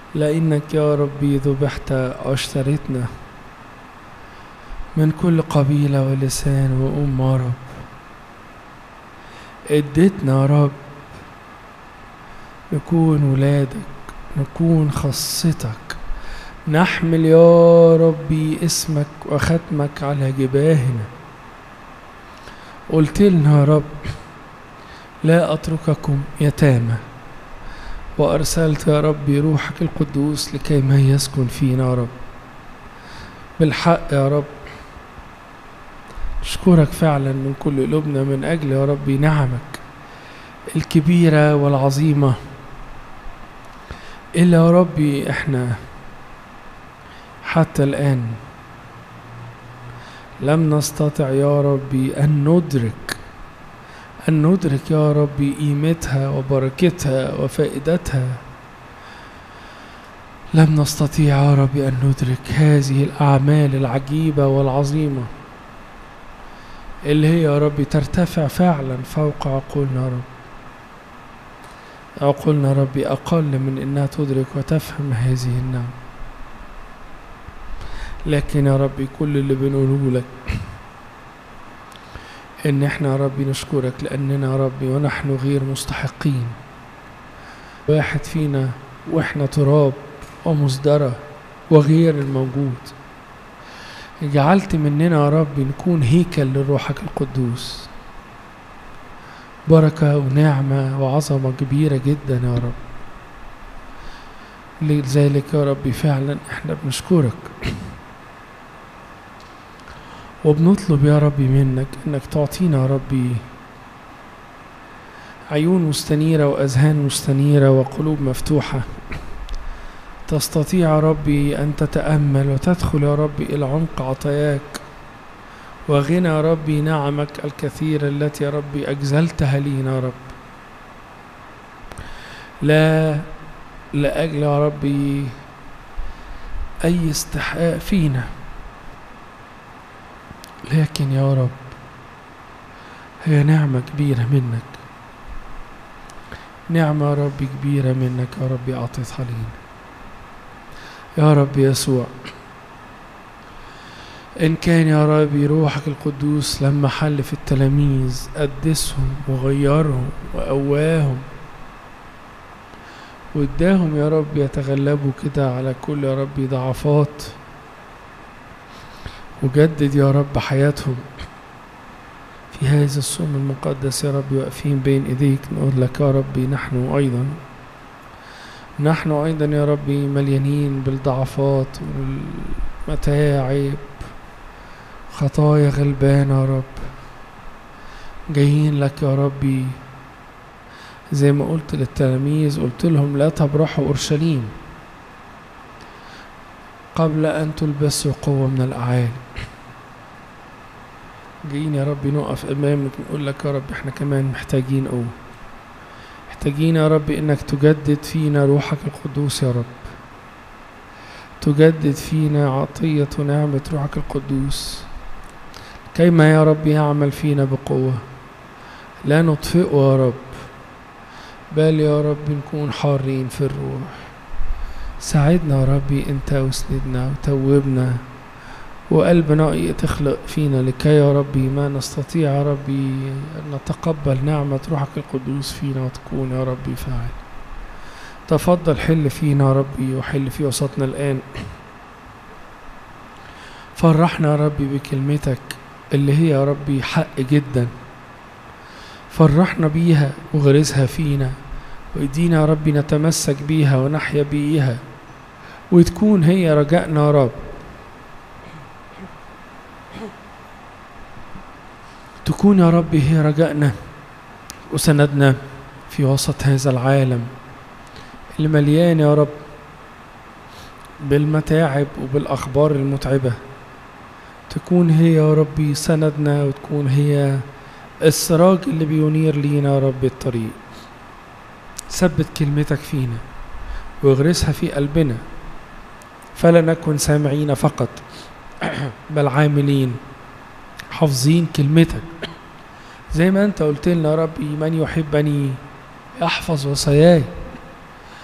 لأنك يا ربي ذبحت واشتريتنا من كل قبيلة ولسان وأمة يا رب. اديتنا يا رب نكون ولادك، نكون خاصتك، نحمل يا ربي اسمك وختمك على جباهنا. قلت لنا يا رب لا أترككم يتامى، وأرسلت يا ربي روحك القدوس لكي ما يسكن فينا يا رب. بالحق يا رب نشكرك فعلا من كل قلوبنا من أجل يا ربي نعمك الكبيرة والعظيمة، إلا يا ربي إحنا حتى الآن لم نستطع يا ربي أن ندرك يا ربي قيمتها وبركتها وفائدتها. لم نستطيع يا ربي أن ندرك هذه الأعمال العجيبة والعظيمة اللي هي يا ربي ترتفع فعلا فوق عقولنا يا رب. عقولنا يا ربي أقل من أنها تدرك وتفهم هذه النعم، لكن يا ربي كل اللي بنقوله لك ان احنا يا ربي نشكرك، لاننا يا ربي ونحن غير مستحقين، واحد فينا واحنا تراب ومصدرة وغير الموجود. جعلت مننا يا ربي نكون هيكل لروحك القدوس، بركة ونعمة وعظمة كبيرة جدا يا رب. لذلك يا ربي فعلا احنا بنشكرك وبنطلب يا ربي منك انك تعطينا يا ربي عيون مستنيرة واذهان مستنيرة وقلوب مفتوحة تستطيع يا ربي ان تتأمل وتدخل يا ربي الى عمق عطاياك وغنى يا ربي نعمك الكثيرة التي يا ربي اجزلتها لينا يا رب. لا لأجل يا ربي اي استحقاق فينا، لكن يا رب هي نعمة كبيرة منك، نعمة يا رب كبيرة منك يا رب أعطيتها لينا يا رب يسوع. إن كان يا رب روحك القدوس لما حل في التلاميذ قدسهم وغيرهم وقواهم واداهم يا رب يتغلبوا كده على كل يا رب ضعفات، وجدد يا رب حياتهم في هذا الصوم المقدس يا رب واقفين بين ايديك. نقول لك يا ربي نحن ايضا يا ربي مليانين بالضعفات والمتاعب، خطايا غلبانة يا رب، جايين لك يا ربي زي ما قلت للتلاميذ، قلت لهم لا تبرحوا اورشليم قبل أن تلبسوا قوة من الأعالي. جايين يا رب نقف أمامك نقول لك يا رب احنا كمان محتاجين قوة، محتاجين يا رب إنك تجدد فينا روحك القدوس يا رب، تجدد فينا عطية ونعمة روحك القدوس كيما يا رب يعمل فينا بقوة، لا نطفئه يا رب بل يا رب نكون حارين في الروح. ساعدنا يا ربي انت واسندنا وتوبنا وقلب نقي تخلق فينا لكي يا ربي ما نستطيع يا ربي ان نتقبل نعمة روحك القدوس فينا وتكون يا ربي فاعل. تفضل حل فينا يا ربي وحل في وسطنا الآن. فرحنا يا ربي بكلمتك اللي هي يا ربي حق جدا، فرحنا بيها وغرسها فينا وادينا يا ربي نتمسك بيها ونحيا بيها وتكون هي رجائنا يا رب، تكون يا رب هي رجائنا وسندنا في وسط هذا العالم اللي مليان يا رب بالمتاعب وبالأخبار المتعبة. تكون هي يا ربي سندنا وتكون هي السراج اللي بينير لينا يا رب الطريق. ثبت كلمتك فينا واغرسها في قلبنا، فلا نكن سامعين فقط بل عاملين حافظين كلمتك زي ما انت قلت لنا يا ربي من يحبني يحفظ وصاياي.